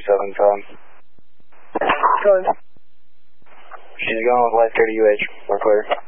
27 Tom. Go ahead. She's going with Life 30 UH. We're clear.